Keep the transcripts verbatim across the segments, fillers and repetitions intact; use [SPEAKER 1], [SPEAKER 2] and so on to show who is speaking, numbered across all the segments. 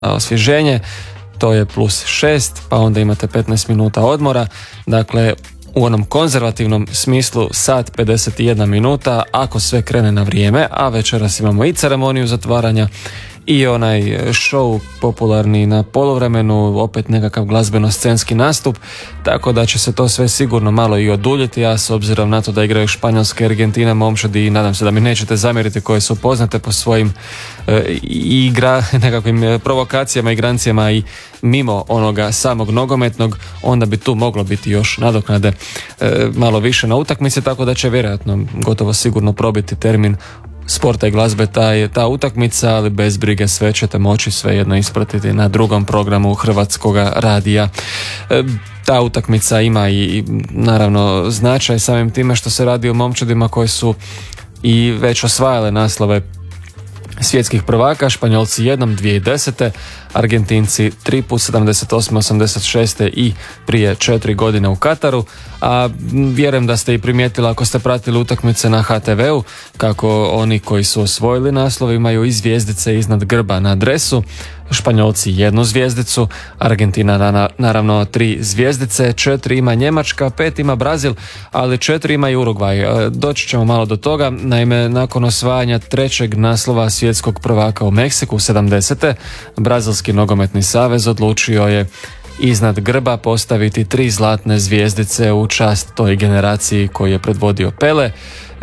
[SPEAKER 1] osvježenje, to je plus šest, pa onda imate petnaest minuta odmora, dakle u onom konzervativnom smislu sat pedeset jedna minuta ako sve krene na vrijeme, a večeras imamo i ceremoniju zatvaranja i onaj show popularni na poluvremenu, opet nekakav glazbeno-scenski nastup, tako da će se to sve sigurno malo i oduljiti, a s obzirom na to da igraju Španjolska i Argentina momčadi, i nadam se da mi nećete zamjeriti, koje su poznate po svojim e, igra, nekakvim provokacijama, igrancijama i mimo onoga samog nogometnog, onda bi tu moglo biti još nadoknade e, malo više na utakmice, tako da će vjerojatno gotovo sigurno probiti termin sporta i glazbe ta je ta utakmica, ali bez brige sve ćete moći svejedno ispratiti na drugom programu Hrvatskog radija. E, ta utakmica ima i naravno značaj samim time što se radi o momčadima koji su i već osvajale naslove svjetskih prvaka, Španjolci jednom dvije tisuće desete, Argentinci tri put sedamdeset osme, osamdeset šeste i prije četiri godine u Kataru, a vjerujem da ste i primijetili ako ste pratili utakmice na ha te veu kako oni koji su osvojili naslov imaju i zvjezdice iznad grba na dresu. Španjolci jednu zvjezdicu, Argentina na, naravno tri zvjezdice, četiri ima Njemačka, pet ima Brazil, ali četiri ima i Urugvaj. Doći ćemo malo do toga, naime nakon osvajanja trećeg naslova svjetskog prvaka u Meksiku sedamdesete. Brazilski nogometni savez odlučio je iznad grba postaviti tri zlatne zvjezdice u čast toj generaciji koju je predvodio Pele,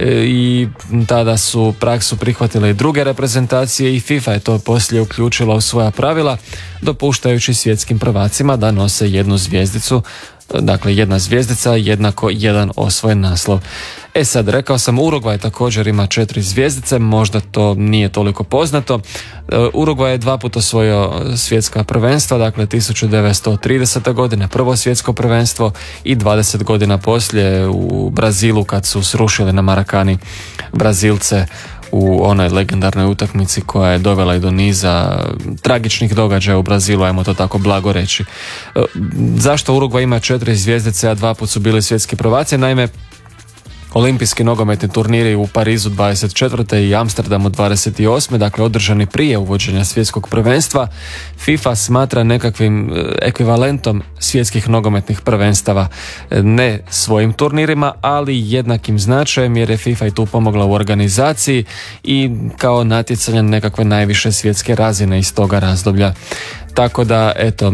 [SPEAKER 1] i tada su praksu prihvatile i druge reprezentacije i FIFA je to poslije uključila u svoja pravila, dopuštajući svjetskim prvacima da nose jednu zvjezdicu, dakle jedna zvjezdica jednako jedan osvojen naslov. E sad, rekao sam, Urugvaj također ima četiri zvjezdice, možda to nije toliko poznato. Urugvaj je dva puta osvojio svjetska prvenstva, dakle tisuću devetsto tridesete. godine prvo svjetsko prvenstvo i dvadeset godina poslije u Brazilu kad su srušili na Marakani Brazilce u onoj legendarnoj utakmici koja je dovela i do niza tragičnih događaja u Brazilu, ajmo to tako blago reći. Zašto Urugvaj ima četiri zvjezdice, a dva put su bili svjetski prvaci? Naime, olimpijski nogometni turniri u Parizu dvadeset četvrte i Amsterdamu dvadeset osme, dakle održani prije uvođenja svjetskog prvenstva, FIFA smatra nekakvim ekvivalentom svjetskih nogometnih prvenstava, ne svojim turnirima, ali jednakim značajem, jer je FIFA i tu pomogla u organizaciji i kao natjecanje nekakve najviše svjetske razine iz toga razdoblja. Tako da, eto,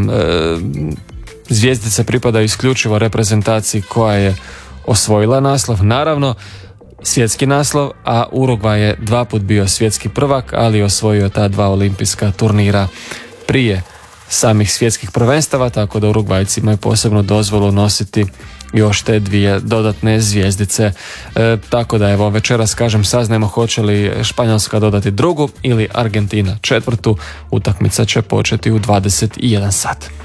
[SPEAKER 1] zvjezdice pripadaju isključivo reprezentaciji koja je osvojila naslov, naravno svjetski naslov, a Urugvaj je dva put bio svjetski prvak, ali osvojio ta dva olimpijska turnira prije samih svjetskih prvenstava, tako da Urugvajci imaju posebnu dozvolu nositi još te dvije dodatne zvjezdice. E, tako da evo večeras, kažem, saznajemo hoće li Španjolska dodati drugu ili Argentina četvrtu. Utakmica će početi u dvadeset jedan sat.